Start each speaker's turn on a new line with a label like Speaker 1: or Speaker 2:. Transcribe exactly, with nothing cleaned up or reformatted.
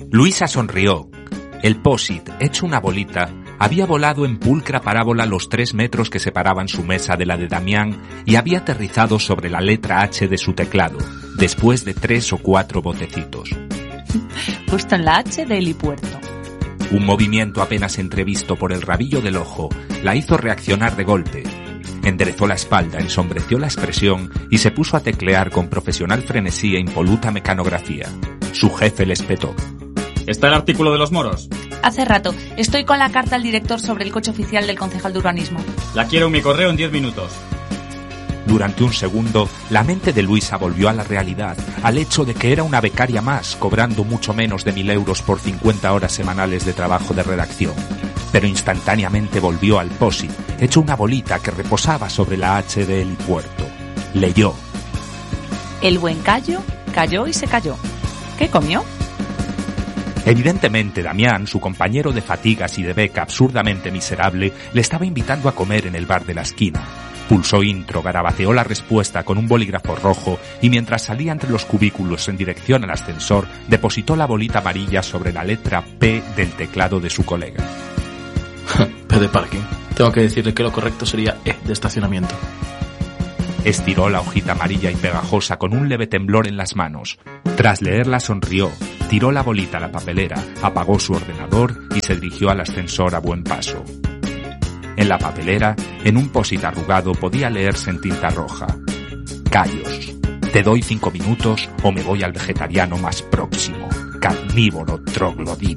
Speaker 1: Luisa sonrió. El post-it, hecho una bolita, había volado en pulcra parábola los tres metros que separaban su mesa de la de Damián y había aterrizado sobre la letra H de su teclado, después de tres o cuatro botecitos.
Speaker 2: Justo en la H de helipuerto.
Speaker 1: Un movimiento apenas entrevisto por el rabillo del ojo la hizo reaccionar de golpe. Enderezó la espalda, ensombreció la expresión y se puso a teclear con profesional frenesí e impoluta mecanografía. Su jefe le espetó.
Speaker 3: ¿Está el artículo de los moros?
Speaker 2: Hace rato. Estoy con la carta al director sobre el coche oficial del concejal de urbanismo.
Speaker 3: La quiero en mi correo en diez minutos.
Speaker 1: Durante un segundo, la mente de Luisa volvió a la realidad, al hecho de que era una becaria más, cobrando mucho menos de mil euros por cincuenta horas semanales de trabajo de redacción. Pero instantáneamente volvió al post-it, hecho una bolita que reposaba sobre la H de helipuerto. Leyó.
Speaker 2: El buen callo cayó y se cayó. ¿Qué comió?
Speaker 1: Evidentemente, Damián, su compañero de fatigas y de beca absurdamente miserable, le estaba invitando a comer en el bar de la esquina. Pulsó intro, garabateó la respuesta con un bolígrafo rojo y mientras salía entre los cubículos en dirección al ascensor, depositó la bolita amarilla sobre la letra P del teclado de su colega.
Speaker 4: P de parking. Tengo que decirle que lo correcto sería E de estacionamiento.
Speaker 1: Estiró la hojita amarilla y pegajosa con un leve temblor en las manos. Tras leerla sonrió, tiró la bolita a la papelera, apagó su ordenador y se dirigió al ascensor a buen paso. En la papelera, en un post-it arrugado, podía leerse en tinta roja: Callos. Te doy cinco minutos o me voy al vegetariano más próximo. Carnívoro troglodita.